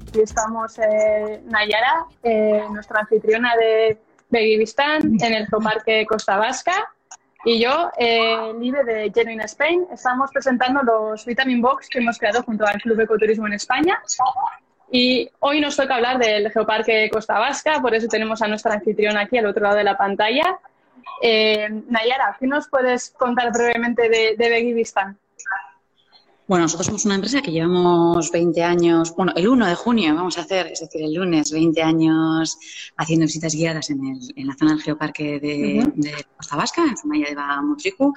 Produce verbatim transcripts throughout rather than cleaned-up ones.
y estamos eh, Nayara, eh, nuestra anfitriona de Begibistán en el Geoparque Costa Vasca, y yo, eh, Live de Genuine Spain. Estamos presentando los Vitamin Box que hemos creado junto al Club Ecoturismo en España. Y hoy nos toca hablar del Geoparque Costa Vasca, por eso tenemos a nuestra anfitriona aquí al otro lado de la pantalla. Eh, Nayara, ¿qué nos puedes contar brevemente de, de Begibistán? Bueno, nosotros somos una empresa que llevamos veinte años, bueno, el uno de junio vamos a hacer, es decir, el lunes, veinte años haciendo visitas guiadas en, el, en la zona del Geoparque de, uh-huh. de Costa Vasca, en Zumaia de Mutriku,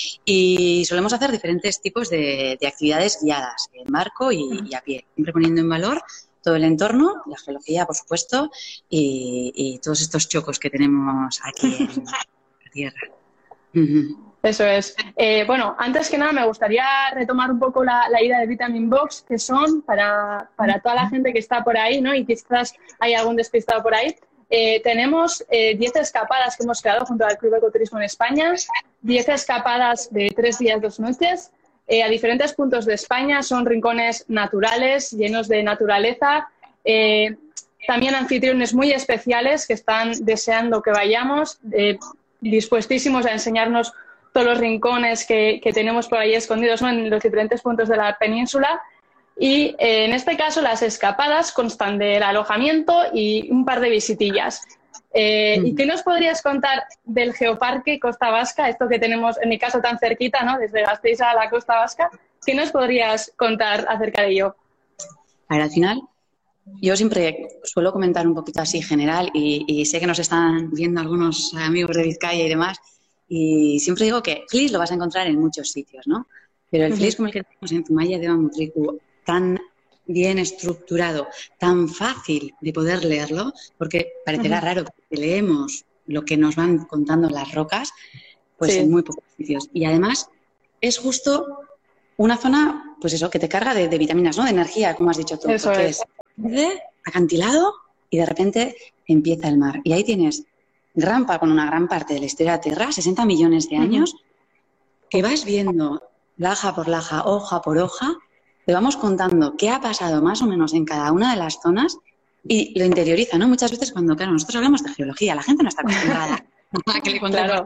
y solemos hacer diferentes tipos de, de actividades guiadas, en barco y, uh-huh. y a pie, siempre poniendo en valor todo el entorno, la geología, por supuesto, y, y todos estos chocos que tenemos aquí en la tierra. Uh-huh. Eso es. Eh, bueno, antes que nada me gustaría retomar un poco la, la idea de Vitamin Box, que son para, para toda la gente que está por ahí, ¿no? Y quizás hay algún despistado por ahí. Eh, tenemos eh, diez escapadas que hemos creado junto al Club Ecoturismo en España, diez escapadas de tres días, dos noches, eh, a diferentes puntos de España. Son rincones naturales, llenos de naturaleza. Eh, también anfitriones muy especiales que están deseando que vayamos, eh, dispuestísimos a enseñarnos todos los rincones que, que tenemos por ahí escondidos, ¿no? En los diferentes puntos de la península. Y eh, en este caso las escapadas constan del alojamiento y un par de visitillas. Eh, mm. ¿Y qué nos podrías contar del Geoparque Costa Vasca, esto que tenemos en mi caso tan cerquita, ¿no? Desde Gasteiz a la Costa Vasca? ¿Qué nos podrías contar acerca de ello? A ver, al final, yo siempre suelo comentar un poquito así general y, y sé que nos están viendo algunos amigos de Vizcaya y demás. Y siempre digo que Flis lo vas a encontrar en muchos sitios, ¿no? Pero el Flis como el que tenemos en Zumaia de Mutriku, tan bien estructurado, tan fácil de poder leerlo, porque parecerá uh-huh. raro que leemos lo que nos van contando las rocas, pues sí. en muy pocos sitios. Y además es justo una zona, pues eso, que te carga de, de vitaminas, ¿no? De energía, como has dicho tú. Eso porque es. es de acantilado y de repente empieza el mar. Y ahí tienes rampa con una gran parte de la historia de la Tierra, sesenta millones de años, uh-huh. que vas viendo laja por laja, hoja por hoja, te vamos contando qué ha pasado más o menos en cada una de las zonas y lo interioriza, ¿no? Muchas veces cuando, claro, nosotros hablamos de geología, la gente no está acostumbrada a que le contemos. Claro.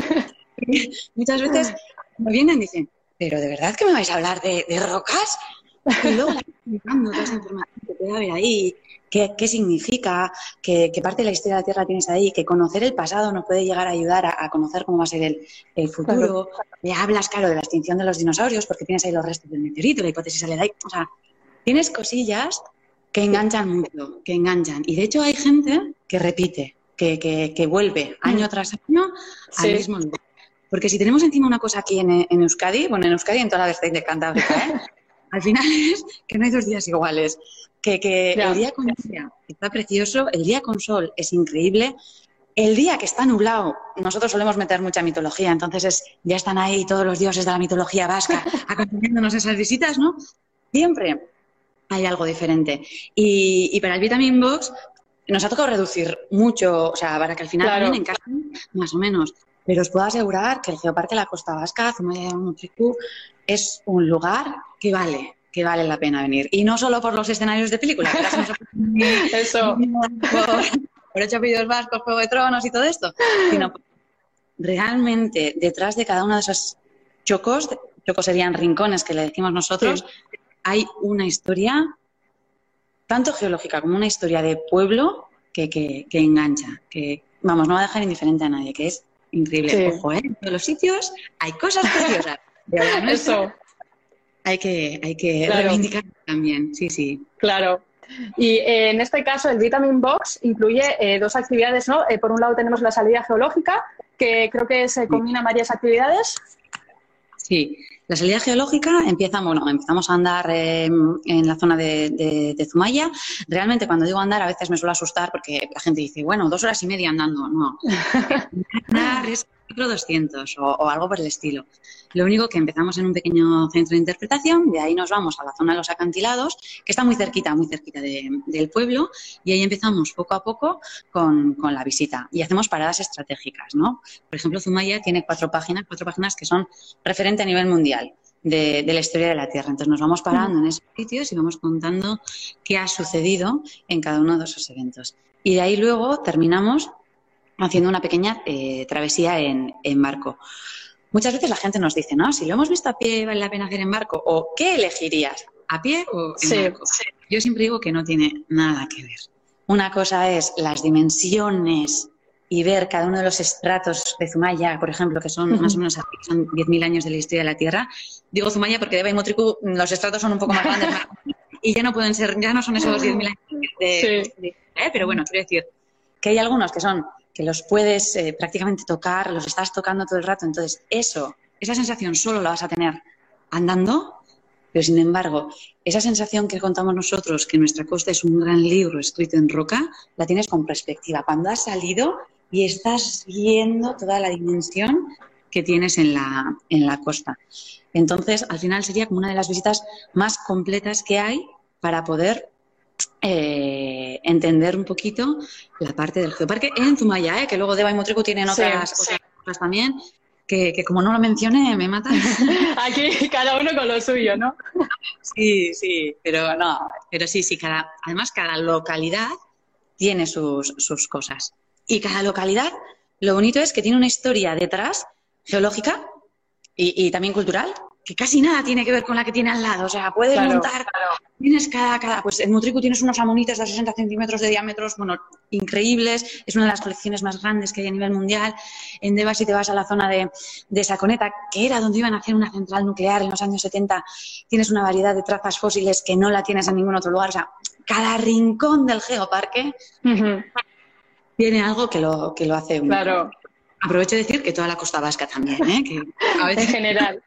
Muchas veces me vienen y dicen, ¿pero de verdad que me vais a hablar de, de rocas? Y luego la explicando toda esa información que puede haber ahí, qué, qué significa, qué, qué parte de la historia de la Tierra tienes ahí, que conocer el pasado nos puede llegar a ayudar a, a conocer cómo va a ser el, el futuro. Le hablas, claro, de la extinción de los dinosaurios, porque tienes ahí los restos del meteorito, la hipótesis sale de ahí. O sea, tienes cosillas que enganchan mucho, que enganchan. Y de hecho hay gente que repite, que, que, que vuelve año tras año al sí. mismo lugar. Porque si tenemos encima una cosa aquí en, en Euskadi, bueno, en Euskadi y en toda la vertiente de Cantábrica, ¿eh? Al final es que no hay dos días iguales, que, que el día con lluvia está precioso, el día con sol es increíble, el día que está nublado, nosotros solemos meter mucha mitología, entonces es, ya están ahí todos los dioses de la mitología vasca acompañándonos esas visitas, ¿no? Siempre hay algo diferente. Y, y para el Vitamin Box nos ha tocado reducir mucho, o sea, para que al final claro. también encajen más o menos. Pero os puedo asegurar que el Geoparque de la Costa Vasca, Zumaia de Mutriku, es un lugar que vale, que vale la pena venir. Y no solo por los escenarios de películas, que eso, por, por Ocho Apellidos Vascos, Juego de Tronos y todo esto, sino realmente detrás de cada uno de esos chocos, chocos serían rincones que le decimos nosotros, sí. hay una historia, tanto geológica como una historia de pueblo que, que, que engancha, que vamos, no va a dejar indiferente a nadie, que es increíble. Sí. Ojo, ¿eh? En todos los sitios hay cosas preciosas. Eso. Hay que, hay que claro. reivindicar también, sí, sí. Claro. Y eh, en este caso el Vitamin Box incluye eh, dos actividades, ¿no? Eh, por un lado tenemos la salida geológica, que creo que se combina varias actividades. Sí, la salida geológica empieza, bueno, empezamos a andar eh, en la zona de, de, de Zumaia. Realmente cuando digo andar a veces me suelo asustar porque la gente dice, bueno, dos horas y media andando. No, andar es doscientos o, o algo por el estilo. Lo único que empezamos en un pequeño centro de interpretación, de ahí nos vamos a la zona de los acantilados, que está muy cerquita, muy cerquita de, del pueblo, y ahí empezamos poco a poco con, con la visita. Y hacemos paradas estratégicas, ¿no? Por ejemplo, Zumaia tiene cuatro páginas, cuatro páginas que son referente a nivel mundial. de, de la historia de la Tierra. Entonces nos vamos parando en esos sitios y vamos contando qué ha sucedido en cada uno de esos eventos. Y de ahí luego terminamos haciendo una pequeña eh, travesía en, en barco. Muchas veces la gente nos dice, no, si lo hemos visto a pie, ¿vale la pena hacer en barco? ¿O qué elegirías? ¿A pie o en Sí, barco? Sí. Yo siempre digo que no tiene nada que ver. Una cosa es las dimensiones y ver cada uno de los estratos de Zumaya, por ejemplo, que son uh-huh. más o menos así, son diez mil años de la historia de la Tierra. Digo Zumaya porque de Deva y Motriku los estratos son un poco más grandes y ya no pueden ser, ya no son esos diez mil años de, sí. de, ¿eh? Pero bueno, quiero decir que hay algunos que son que los puedes eh, prácticamente tocar, los estás tocando todo el rato, entonces eso, esa sensación solo la vas a tener andando. Pero, sin embargo, esa sensación que contamos nosotros, que nuestra costa es un gran libro escrito en roca, la tienes con perspectiva. Cuando has salido y estás viendo toda la dimensión que tienes en la, en la costa. Entonces, al final sería como una de las visitas más completas que hay para poder eh, entender un poquito la parte del geoparque en Zumaya, ¿eh? Que luego Deva y Motriku tienen otras, sí, otras cosas también. Que, que como no lo mencioné, me matan. Aquí cada uno con lo suyo, ¿no? Sí, sí, pero no, pero sí, sí, cada, además cada localidad tiene sus, sus cosas. Y cada localidad, lo bonito es que tiene una historia detrás, geológica y, y también cultural, que casi nada tiene que ver con la que tiene al lado. O sea, puedes claro, montar, claro. Tienes cada, cada, pues en Motriku tienes unos amonites de sesenta centímetros de diámetros, bueno, increíbles, es una de las colecciones más grandes que hay a nivel mundial. En Deva, si te vas a la zona de, de Saconeta, que era donde iban a hacer una central nuclear en los años setenta, tienes una variedad de trazas fósiles que no la tienes en ningún otro lugar. O sea, cada rincón del geoparque uh-huh. tiene algo que lo, que lo hace único. Claro. Aprovecho de decir que toda la costa vasca también, ¿eh? Que a veces... En general.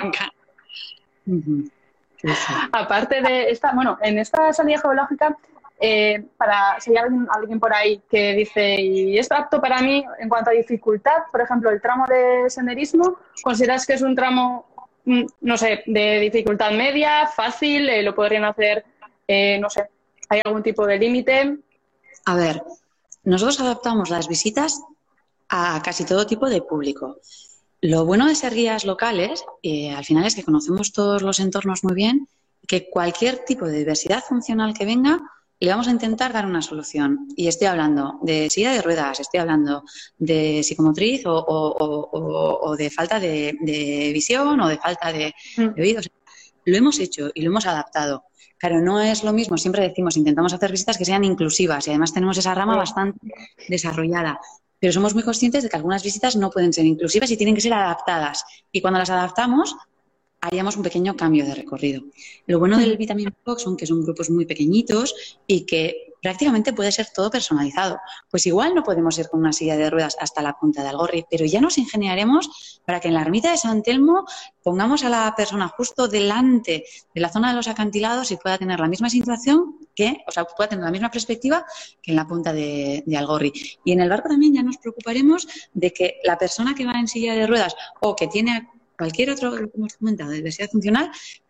uh-huh. Sí, sí. Aparte de esta, bueno, en esta salida geológica, eh, para si hay alguien, alguien por ahí que dice, y esto apto para mí en cuanto a dificultad, por ejemplo, el tramo de senderismo, ¿consideras que es un tramo, no sé, de dificultad media, fácil, eh, lo podrían hacer, eh, no sé, hay algún tipo de límite? A ver, nosotros adaptamos las visitas a casi todo tipo de público. Lo bueno de ser guías locales, eh, al final, es que conocemos todos los entornos muy bien, que cualquier tipo de diversidad funcional que venga, le vamos a intentar dar una solución. Y estoy hablando de silla de ruedas, estoy hablando de psicomotriz o, o, o, o de falta de, de visión o de falta de, de oídos. Lo hemos hecho y lo hemos adaptado. Claro, no es lo mismo, siempre decimos, intentamos hacer visitas que sean inclusivas y además tenemos esa rama bastante desarrollada. Pero somos muy conscientes de que algunas visitas no pueden ser inclusivas y tienen que ser adaptadas. Y cuando las adaptamos, haríamos un pequeño cambio de recorrido. Lo bueno del Vitamin Box son que son grupos muy pequeñitos y que prácticamente puede ser todo personalizado. Pues igual no podemos ir con una silla de ruedas hasta la punta de Algorri, pero ya nos ingeniaremos para que en la ermita de San Telmo pongamos a la persona justo delante de la zona de los acantilados y pueda tener la misma situación que, o sea, pueda tener la misma perspectiva que en la punta de, de Algorri. Y en el barco también ya nos preocuparemos de que la persona que va en silla de ruedas o que tiene cualquier otro, lo que hemos comentado, de diversidad funcional,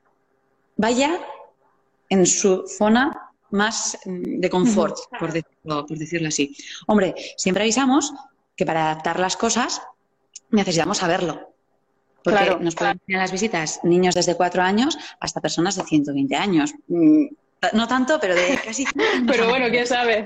vaya en su zona más de confort, uh-huh. por, decirlo, por decirlo así. Hombre, siempre avisamos que para adaptar las cosas necesitamos saberlo. Porque claro, nos pueden venir a las visitas niños desde cuatro años hasta personas de ciento veinte años. No tanto, pero de casi... Pero bueno, quién sabe.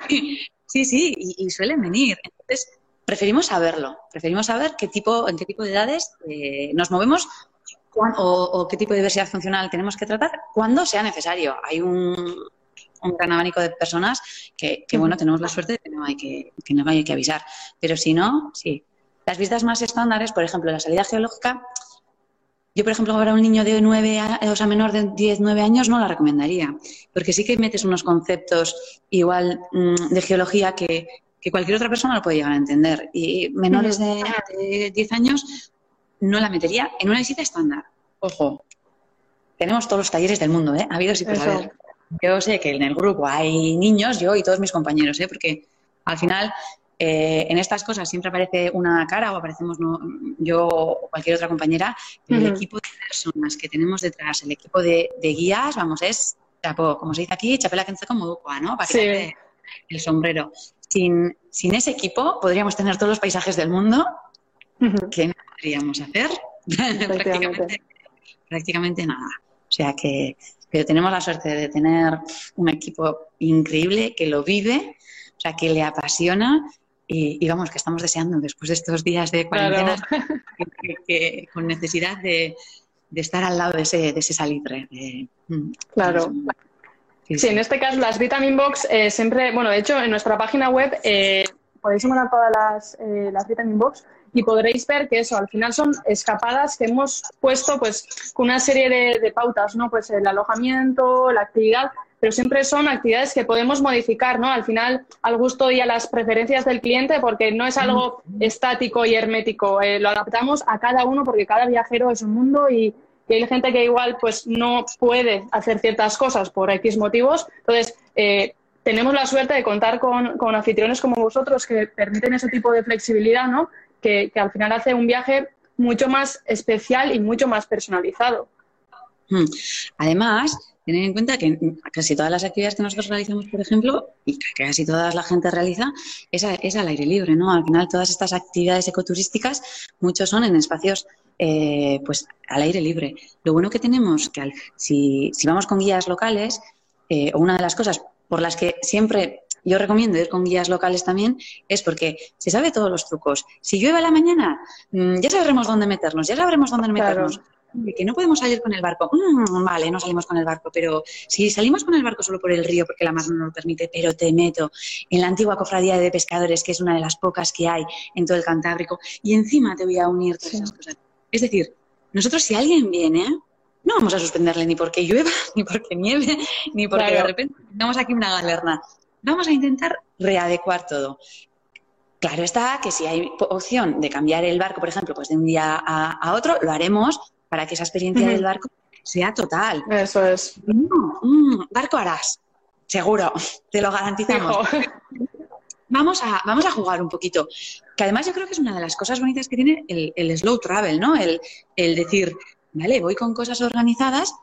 Sí, sí, y, y suelen venir. Entonces, preferimos saberlo. Preferimos saber qué tipo, en qué tipo de edades eh, nos movemos o, o qué tipo de diversidad funcional tenemos que tratar cuando sea necesario. Hay un, un gran abanico de personas que, que, bueno, tenemos la suerte de que no hay que, que no hay que avisar. Pero si no, sí. Las visitas más estándares, por ejemplo, la salida geológica, yo, por ejemplo, para un niño de nueve, o sea, menor de diez, nueve años, no la recomendaría. Porque sí que metes unos conceptos igual mmm, de geología que, que cualquier otra persona lo puede llegar a entender. Y menores de, de diez años no la metería en una visita estándar. Ojo, tenemos todos los talleres del mundo, ¿eh? Habidos y por haber. Yo sé que en el grupo hay niños, yo y todos mis compañeros, ¿eh? Porque al final... Eh, en estas cosas siempre aparece una cara o aparecemos no, yo o cualquier otra compañera, pero uh-huh. el equipo de personas que tenemos detrás, el equipo de, de guías, vamos, es, chapo, como se dice aquí, chapela que como ducua, ¿no? Para que sí. el sombrero. Sin, sin ese equipo podríamos tener todos los paisajes del mundo uh-huh. que no podríamos hacer prácticamente prácticamente nada. O sea que, pero tenemos la suerte de tener un equipo increíble que lo vive, o sea, que le apasiona y, y vamos, que estamos deseando después de estos días de cuarentena Claro. que, que, que, con necesidad de, de estar al lado de ese, de ese salitre. De, claro. Sí, sí, sí. en este caso las Vitamin Box eh, siempre, bueno, de hecho en nuestra página web eh, podéis encontrar todas las, eh, las Vitamin Box y podréis ver que eso, al final son escapadas que hemos puesto pues con una serie de, de pautas, ¿no? Pues el alojamiento, la actividad, pero siempre son actividades que podemos modificar, ¿no? Al final, al gusto y a las preferencias del cliente, porque no es algo estático y hermético, eh, lo adaptamos a cada uno porque cada viajero es un mundo y y hay gente que igual pues no puede hacer ciertas cosas por X motivos. Entonces, eh, tenemos la suerte de contar con, con anfitriones como vosotros que permiten ese tipo de flexibilidad, ¿no? Que, que al final hace un viaje mucho más especial y mucho más personalizado. Además, tener en cuenta que casi todas las actividades que nosotros realizamos, por ejemplo, y que casi toda la gente realiza, es, a, es al aire libre, ¿no? Al final, todas estas actividades ecoturísticas, muchos son en espacios eh, pues al aire libre. Lo bueno que tenemos, que al, si, si vamos con guías locales, eh, o una de las cosas por las que siempre yo recomiendo ir con guías locales también, es porque se sabe todos los trucos. Si llueve a la mañana, ya sabremos dónde meternos, ya sabremos dónde meternos. Claro. Que no podemos salir con el barco. Mm, vale, no salimos con el barco, pero si salimos con el barco solo por el río, porque la mar no nos lo permite, pero te meto en la antigua cofradía de pescadores, que es una de las pocas que hay en todo el Cantábrico, y encima te voy a unir todas esas cosas. Es decir, nosotros si alguien viene, no vamos a suspenderle ni porque llueva, ni porque nieve, ni porque claro. de repente tengamos aquí una galerna. Vamos a intentar readecuar todo. Claro está que si hay opción de cambiar el barco, por ejemplo, pues de un día a, a otro, lo haremos para que esa experiencia uh-huh. del barco sea total. Eso es. No, mm, barco harás, seguro, te lo garantizamos. Vamos a, vamos a jugar un poquito. Que además yo creo que es una de las cosas bonitas que tiene el, el slow travel, ¿no? El, el decir, vale, voy con cosas organizadas,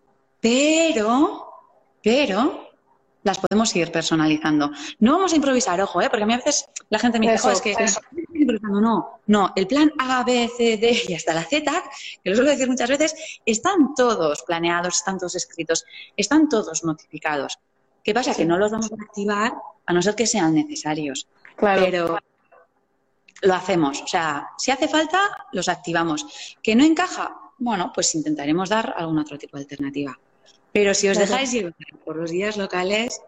pero, pero las podemos ir personalizando. No vamos a improvisar, ojo, ¿eh? Porque a mí a veces la gente me dice, eso, es que eso. improvisando. No, no, el plan A, B, C, D y hasta la Z, que lo suelo decir muchas veces, están todos planeados, están todos escritos, están todos notificados. ¿Qué pasa? Sí. Que no los vamos a activar a no ser que sean necesarios. Claro. Pero lo hacemos. O sea, si hace falta, los activamos. ¿Que no encaja? Bueno, pues intentaremos dar algún otro tipo de alternativa. Pero si os dejáis ir por los guías locales...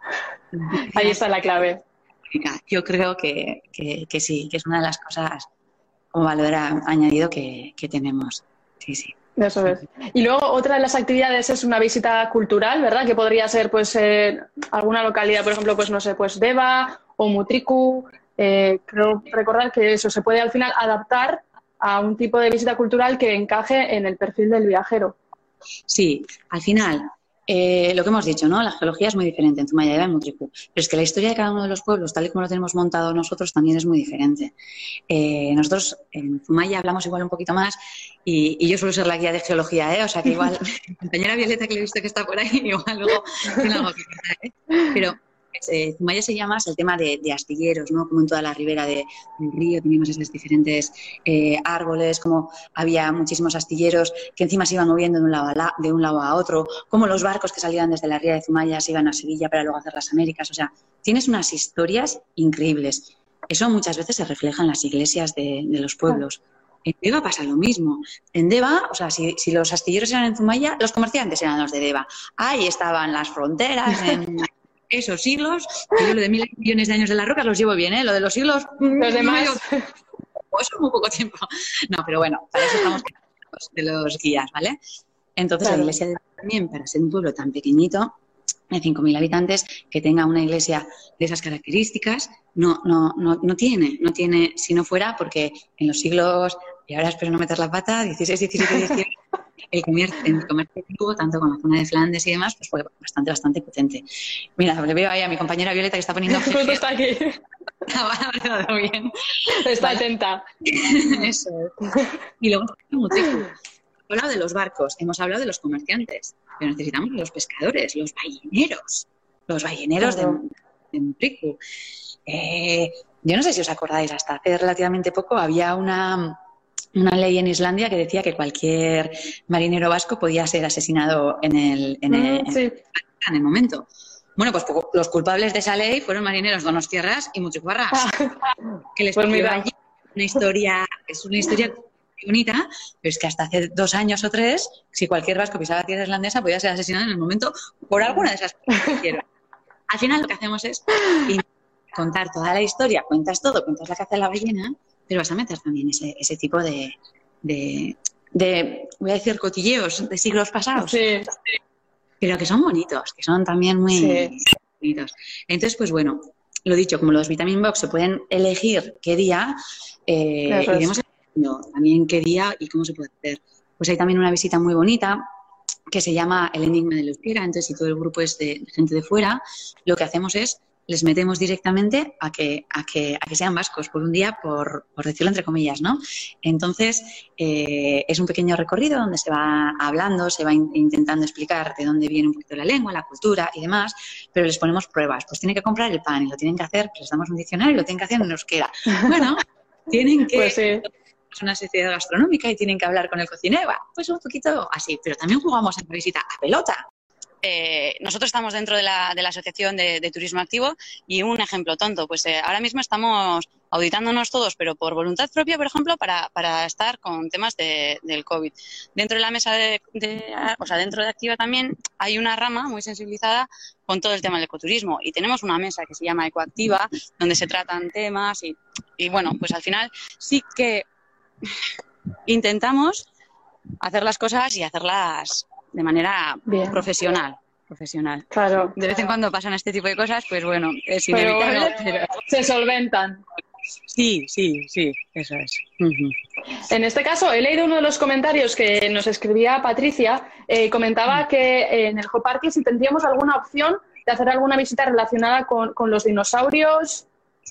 Ahí está la clave. Yo creo que, que, que sí, que es una de las cosas como valor añadido que, que tenemos. Sí, sí. Eso es. Y luego otra de las actividades es una visita cultural, ¿verdad? Que podría ser pues eh, alguna localidad, por ejemplo, pues no sé, pues Deva o Mutriku. Eh, creo recordar que eso se puede al final adaptar a un tipo de visita cultural que encaje en el perfil del viajero. Sí, al final, eh, lo que hemos dicho, ¿no? La geología es muy diferente en Zumaia, Deva y Mutriku, pero es que la historia de cada uno de los pueblos, tal y como lo tenemos montado nosotros, también es muy diferente. Eh, nosotros en Zumaia hablamos igual un poquito más y, y yo suelo ser la guía de geología, ¿eh? O sea que igual, mi compañera Violeta, que le he visto que está por ahí, igual luego tiene algo que contar, ¿eh? Pero eh, Zumaia se llama el tema de, de astilleros, ¿no? Como en toda la ribera de, del río teníamos esos diferentes eh, árboles, como había muchísimos astilleros que encima se iban moviendo de un lado a, la, de un lado a otro, como los barcos que salían desde la ría de Zumaia se iban a Sevilla para luego hacer las Américas. O sea, tienes unas historias increíbles. Eso muchas veces se refleja en las iglesias de, de los pueblos. En Deva pasa lo mismo. En Deva, o sea, si, si los astilleros eran en Zumaia, los comerciantes eran los de Deva. Ahí estaban las fronteras, en esos siglos. Yo lo de miles y millones de años de las rocas los llevo bien, ¿eh? Lo de los siglos... Los demás... Yo, pues muy poco tiempo. No, pero bueno, para eso estamos de los guías, ¿vale? Entonces, claro. La iglesia de Deva también, para ser un pueblo tan pequeñito, de cinco mil habitantes, que tenga una iglesia de esas características, no, no, no, no tiene, no tiene, si no fuera porque en los siglos, y ahora espero no meter la pata, dieciséis, diecisiete, dieciocho, el comercio, el comercio activo, tanto con la zona de Flandes y demás, pues fue bastante, bastante potente. Mira, le veo ahí a mi compañera Violeta que está poniendo... Justo está aquí. Ah, vale, bien. Está vale. Atenta. Eso. Y luego, Mutriku. Hemos hablado de los barcos, hemos hablado de los comerciantes, pero necesitamos los pescadores, los balleneros, los balleneros claro. de, de Mutriku. Eh, yo no sé si os acordáis, hasta hace relativamente poco había una, una ley en Islandia que decía que cualquier marinero vasco podía ser asesinado en el, en el, Mm, sí. en el momento. Bueno, pues los culpables de esa ley fueron marineros donostiarras y muchicuarras, que les Pues pilló mira. allí una historia, es una historia bonita, pero es que hasta hace dos años o tres, si cualquier vasco pisaba tierra islandesa, podía ser asesinado en el momento por alguna de esas cosas que hicieron. Al final lo que hacemos es contar toda la historia, cuentas todo, cuentas la caza de la ballena, pero vas a meter también ese, ese tipo de, de, de, voy a decir, cotilleos de siglos pasados. Sí. Pero que son bonitos, que son también muy Sí. bonitos. Entonces, pues bueno, lo dicho, como los Vitamin Box se pueden elegir qué día, eh, iremos eligiendo también qué día y cómo se puede hacer. Pues hay también una visita muy bonita que se llama El Enigma del Euskera. Entonces, si todo el grupo es de, de gente de fuera, lo que hacemos es les metemos directamente a que, a que, a que sean vascos por un día, por, por decirlo entre comillas, ¿no? Entonces, eh, es un pequeño recorrido donde se va hablando, se va in, intentando explicar de dónde viene un poquito la lengua, la cultura y demás, pero les ponemos pruebas. Pues tienen que comprar el pan y lo tienen que hacer, pues les damos un diccionario y lo tienen que hacer en euskera. Bueno, tienen que... Pues sí. Es una sociedad gastronómica y tienen que hablar con el cocinero. Pues un poquito así, pero también jugamos en la visita a pelota. Eh, nosotros estamos dentro de la, de la Asociación de, de Turismo Activo y un ejemplo tonto, pues eh, ahora mismo estamos auditándonos todos, pero por voluntad propia, por ejemplo, para, para estar con temas de, del COVID. Dentro de la mesa de, de, o sea, dentro de Activa también hay una rama muy sensibilizada con todo el tema del ecoturismo y tenemos una mesa que se llama Ecoactiva, donde se tratan temas y, y bueno, pues al final sí que intentamos hacer las cosas y hacerlas de manera Bien. profesional, profesional. Claro. De vez en cuando pasan este tipo de cosas, pues bueno, es Pero, inevitable. Pero... se solventan. Sí, sí, sí, eso es. Uh-huh. En este caso, he leído uno de los comentarios que nos escribía Patricia, eh, comentaba uh-huh. que eh, en el Geoparque si tendríamos alguna opción de hacer alguna visita relacionada con, con los dinosaurios.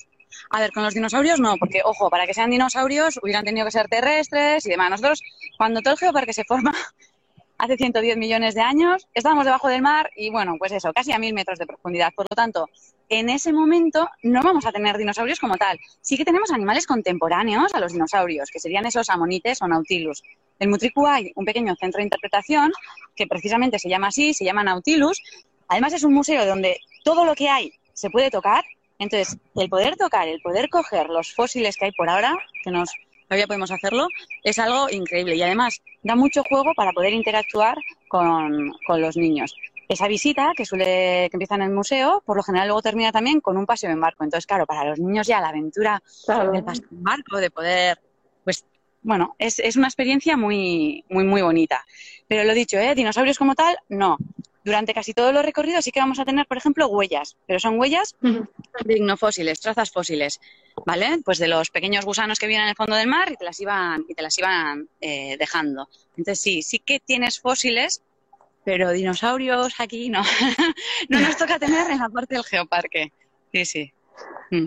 A ver, con los dinosaurios no, porque, ojo, para que sean dinosaurios hubieran tenido que ser terrestres y demás. Nosotros, cuando todo el Geoparque se forma... Hace ciento diez millones de años, estábamos debajo del mar y, bueno, pues eso, casi a mil metros de profundidad. Por lo tanto, en ese momento no vamos a tener dinosaurios como tal. Sí que tenemos animales contemporáneos a los dinosaurios, que serían esos amonites o nautilus. En Mutriku hay un pequeño centro de interpretación que precisamente se llama así, se llama Nautilus. Además, es un museo donde todo lo que hay se puede tocar. Entonces, el poder tocar, el poder coger los fósiles que hay por ahora, que nos... todavía podemos hacerlo, es algo increíble y además da mucho juego para poder interactuar con, con los niños. Esa visita que suele que empieza en el museo, por lo general luego termina también con un paseo en barco. Entonces, claro, para los niños ya la aventura claro. del paseo en barco, de poder, pues, bueno, es, es una experiencia muy, muy, muy bonita. Pero lo dicho, ¿eh? Dinosaurios como tal, no. Durante casi todos los recorridos sí que vamos a tener, por ejemplo, huellas, pero son huellas de ignofósiles, trazas fósiles, ¿vale? Pues de los pequeños gusanos que viven en el fondo del mar y te las iban, y te las iban eh, dejando. Entonces sí, sí que tienes fósiles, pero dinosaurios aquí no. No nos toca tener en la parte del Geoparque. Sí, sí. Mm.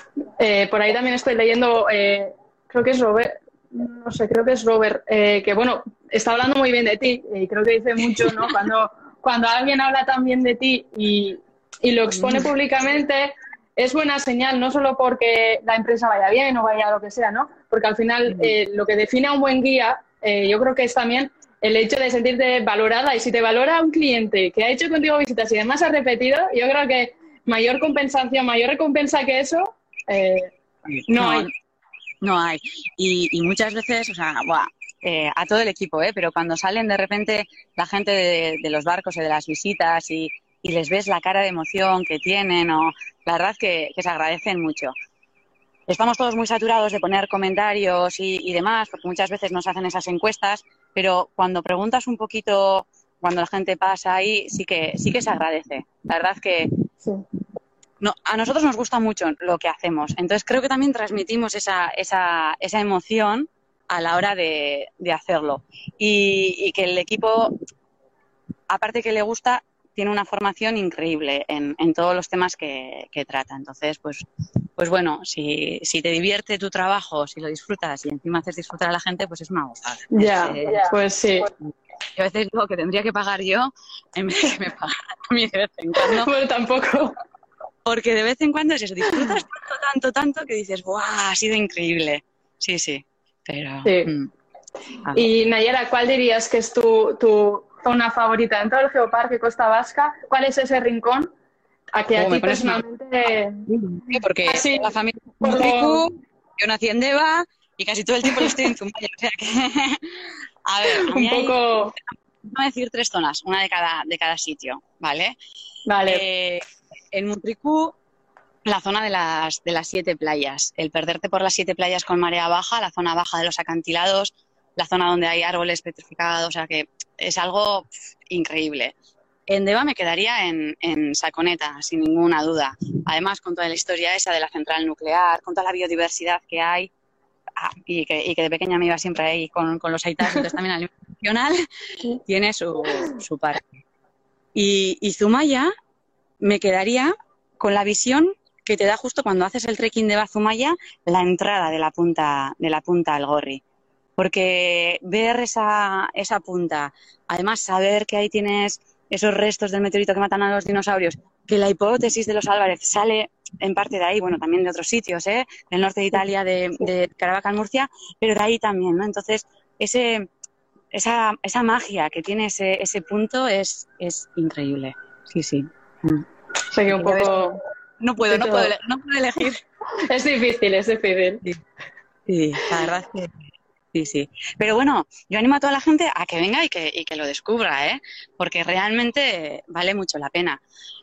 Eh, por ahí también estoy leyendo, eh, creo que es Robert, no sé, creo que es Robert, eh, que bueno, está hablando muy bien de ti y creo que dice mucho, ¿no? Cuando... Cuando alguien habla tan bien de ti y, y lo expone públicamente, es buena señal, no solo porque la empresa vaya bien o vaya lo que sea, ¿no? Porque al final eh, lo que define a un buen guía, eh, yo creo que es también el hecho de sentirte valorada. Y si te valora un cliente que ha hecho contigo visitas y además ha repetido, yo creo que mayor compensación, mayor recompensa que eso, eh, no, no hay. No hay. Y, y muchas veces, o sea, buah, Eh, a todo el equipo, ¿eh? Pero cuando salen de repente la gente de, de los barcos y de las visitas y, y les ves la cara de emoción que tienen, o la verdad que, que se agradecen mucho. Estamos todos muy saturados de poner comentarios y, y demás, porque muchas veces nos hacen esas encuestas, pero cuando preguntas un poquito, cuando la gente pasa ahí, sí que, sí que se agradece. La verdad que sí. No, a nosotros nos gusta mucho lo que hacemos, entonces creo que también transmitimos esa, esa, esa emoción a la hora de, de hacerlo y, y que el equipo, aparte que le gusta, tiene una formación increíble en, en todos los temas que, que trata. Entonces, pues, pues bueno, si, si te divierte tu trabajo, si lo disfrutas y encima haces disfrutar a la gente, pues es una gozada. Ya, es, yeah, pues sí. Yo a veces digo que tendría que pagar yo en vez de que me pagaran a mí de vez en cuando. Bueno, tampoco. Porque de vez en cuando es eso, disfrutas tanto, tanto, tanto que dices, ¡buah! Ha sido increíble. Sí, sí. pero... Sí. Mm, a ver. Y Nayara, ¿cuál dirías que es tu, tu zona favorita en todo el Geoparque Costa Vasca? ¿Cuál es ese rincón a que Oh, a me ti pones una- personalmente... Sí, porque Así, la familia es por lo- Mutriku, yo nací en Deva y casi todo el tiempo lo estoy en Zumaya. O sea que, a ver, a mí un hay, poco... voy a decir tres zonas, una de cada, de cada sitio, ¿vale? Vale, Eh, en Mutriku, la zona de las, de las siete playas, el perderte por las siete playas con marea baja, la zona baja de los acantilados, la zona donde hay árboles petrificados, o sea que es algo pff, increíble. En Deva me quedaría en, en Saconeta, sin ninguna duda. Además, con toda la historia esa de la central nuclear, con toda la biodiversidad que hay, ah, y, que, y que de pequeña me iba siempre ahí con, con los aitas, entonces también a nivel nacional tiene su, su parte. Y, y Zumaya me quedaría con la visión que te da justo cuando haces el trekking de Zumaya, la entrada de la punta, de la punta al Gorri. Porque ver esa, esa punta, además saber que ahí tienes esos restos del meteorito que matan a los dinosaurios, que la hipótesis de los Álvarez sale en parte de ahí, bueno, también de otros sitios, ¿eh? Del norte de Italia, de, de Caravaca en Murcia, pero de ahí también, ¿no? Entonces, ese, esa, esa magia que tiene ese, ese punto es, es increíble. Sí, sí. Mm. sé que un poco... No puedo, no puedo, no puedo elegir. Es difícil, es difícil. Sí, sí, la verdad es que sí, sí. Pero bueno, yo animo a toda la gente a que venga y que, y que lo descubra, ¿eh? Porque realmente vale mucho la pena.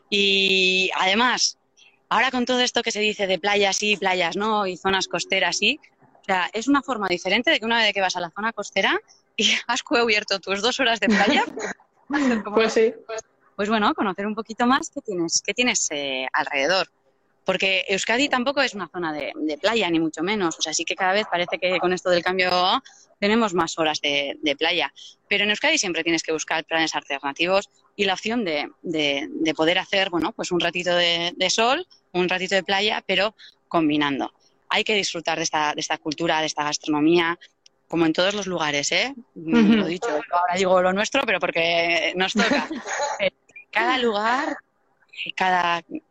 Y además, ahora con todo esto que se dice de playas sí, playas no, y zonas costeras sí, o sea, es una forma diferente de que una vez que vas a la zona costera y has cubierto tus dos horas de playa, Pues sí. pues bueno, conocer un poquito más qué tienes, qué tienes eh, alrededor. Porque Euskadi tampoco es una zona de, de playa, ni mucho menos. O sea, sí que cada vez parece que con esto del cambio tenemos más horas de, de playa. Pero en Euskadi siempre tienes que buscar planes alternativos y la opción de, de, de poder hacer, bueno, pues un ratito de, de sol, un ratito de playa, pero combinando. Hay que disfrutar de esta, de esta cultura, de esta gastronomía, como en todos los lugares, ¿eh? Uh-huh. Lo dicho, yo ahora digo lo nuestro, pero porque nos toca. Cada lugar, cada,